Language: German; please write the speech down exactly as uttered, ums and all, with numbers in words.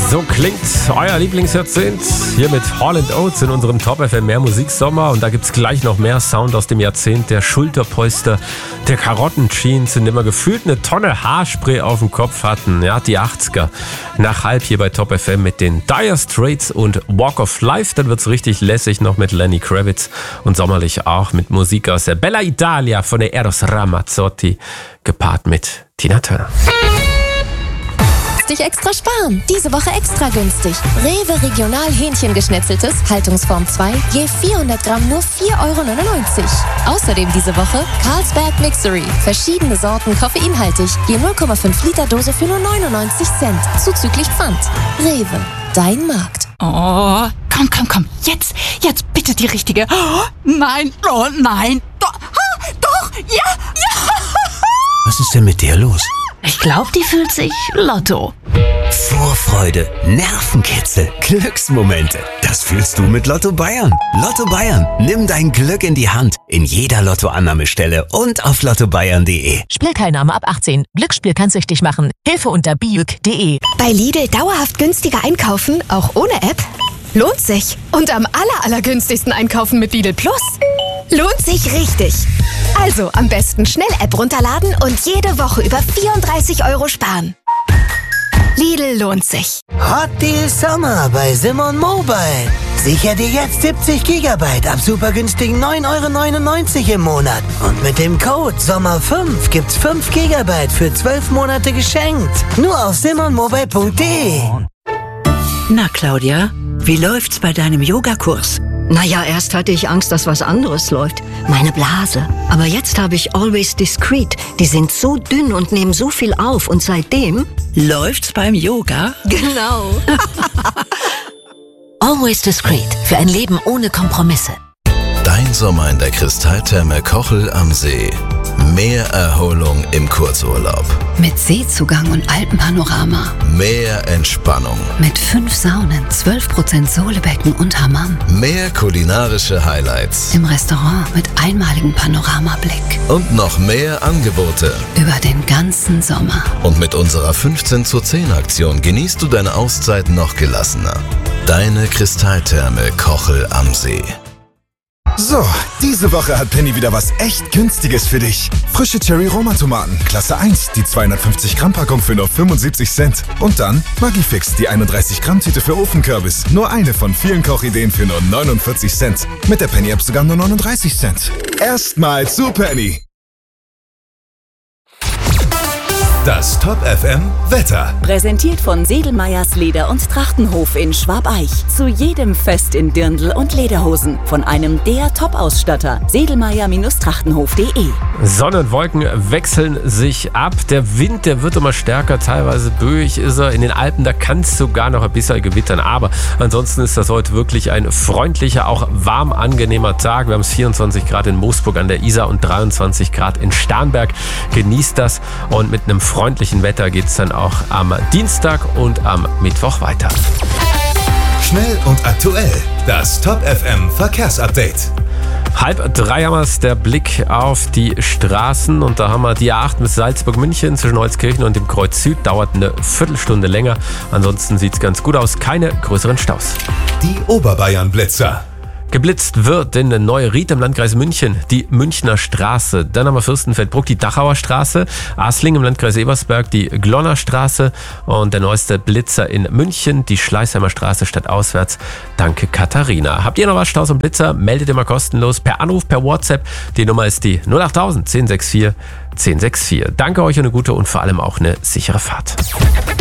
So klingt euer Lieblingsjahrzehnt hier mit Hall and Oates in unserem Top F M Mehr Musiksommer. Und da gibt's gleich noch mehr Sound aus dem Jahrzehnt der Schulterpolster, der Karottenjeans, in dem wir gefühlt eine Tonne Haarspray auf dem Kopf hatten. Ja, die achtziger. Nach halb hier bei Top F M mit den Dire Straits und Walk of Life. Dann wird's richtig lässig noch mit Lenny Kravitz und sommerlich auch mit Musik aus der Bella Italia von der Eros Ramazzotti, gepaart mit Tina Turner. Dich extra sparen. Diese Woche extra günstig. Rewe Regional Hähnchengeschnetzeltes, Haltungsform zwei, je vierhundert Gramm nur vier Euro neunundneunzig. Außerdem diese Woche Carlsberg Mixery. Verschiedene Sorten koffeinhaltig, je null Komma fünf Liter Dose für nur neunundneunzig Cent. Zuzüglich Pfand. Rewe, dein Markt. Oh, komm, komm, komm. Jetzt, jetzt bitte die richtige. Oh, nein, oh nein. Doch, ah, doch, ja, ja. Was ist denn mit dir los? Ich glaube, die fühlt sich Lotto. Vorfreude, Nervenkitzel, Glücksmomente. Das fühlst du mit Lotto Bayern. Lotto Bayern, nimm dein Glück in die Hand. In jeder Lottoannahmestelle und auf lotto bayern punkt de. Spielteilnahme ab achtzehn. Glücksspiel kann süchtig machen. Hilfe unter biuk punkt de. Bei Lidl dauerhaft günstiger einkaufen, auch ohne App? Lohnt sich. Und am aller, allergünstigsten einkaufen mit Lidl Plus? Lohnt sich richtig. Also am besten schnell App runterladen und jede Woche über vierunddreißig Euro sparen. Lidl lohnt sich. Hot Deal Sommer bei Simon Mobile. Sicher dir jetzt siebzig Gigabyte ab super günstigen neun Euro neunundneunzig im Monat. Und mit dem Code Sommer fünf gibt's fünf Gigabyte für zwölf Monate geschenkt. Nur auf simon mobile punkt de. Na, Claudia, wie läuft's bei deinem Yogakurs? Naja, erst hatte ich Angst, dass was anderes läuft. Meine Blase. Aber jetzt habe ich Always Discreet. Die sind so dünn und nehmen so viel auf. Und seitdem... Läuft's beim Yoga? Genau. Always Discreet. Für ein Leben ohne Kompromisse. Dein Sommer in der Kristalltherme Kochel am See. Mehr Erholung im Kurzurlaub. Mit Seezugang und Alpenpanorama. Mehr Entspannung. Mit fünf Saunen, zwölf Prozent Sohlebecken und Hammam. Mehr kulinarische Highlights. Im Restaurant mit einmaligem Panoramablick. Und noch mehr Angebote. Über den ganzen Sommer. Und mit unserer fünfzehn zu zehn Aktion genießt du deine Auszeit noch gelassener. Deine Kristalltherme Kochel am See. So, diese Woche hat Penny wieder was echt Günstiges für dich. Frische Cherry-Roma-Tomaten, Klasse eins, die zweihundertfünfzig Gramm Packung für nur fünfundsiebzig Cent. Und dann Magifix, die einunddreißig Gramm Tüte für Ofenkürbis. Nur eine von vielen Kochideen für nur neunundvierzig Cent. Mit der Penny-App sogar nur neununddreißig Cent. Erstmal zu Penny. Das Top F M Wetter. Präsentiert von Sedelmeyers Leder- und Trachtenhof in Schwabeich. Zu jedem Fest in Dirndl und Lederhosen. Von einem der Top-Ausstatter. Sedelmeyer Trachtenhof punkt de. Sonne und Wolken wechseln sich ab. Der Wind, der wird immer stärker. Teilweise böig ist er. In den Alpen, da kann es sogar noch ein bisschen gewittern. Aber ansonsten ist das heute wirklich ein freundlicher, auch warm angenehmer Tag. Wir haben es vierundzwanzig Grad in Moosburg an der Isar und dreiundzwanzig Grad in Starnberg. Genießt das. Und mit einem freundlichen Wetter geht es dann auch am Dienstag und am Mittwoch weiter. Schnell und aktuell. Das Top F M Verkehrsupdate. Halb drei haben wir es, der Blick auf die Straßen. Und da haben wir die A acht bis Salzburg-München zwischen Holzkirchen und dem Kreuz Süd. Dauert eine Viertelstunde länger. Ansonsten sieht es ganz gut aus. Keine größeren Staus. Die Oberbayern-Blitzer. Geblitzt wird in Neu-Ried im Landkreis München die Münchner Straße. Dann haben wir Fürstenfeldbruck die Dachauer Straße, Asling im Landkreis Ebersberg die Glonner Straße und der neueste Blitzer in München, die Schleißheimer Straße stadtauswärts. Danke Katharina. Habt ihr noch was, Staus und Blitzer? Meldet ihr mal kostenlos per Anruf, per WhatsApp. Die Nummer ist die null achttausend, zehn sechs vier, zehn sechs vier. Danke euch und eine gute und vor allem auch eine sichere Fahrt.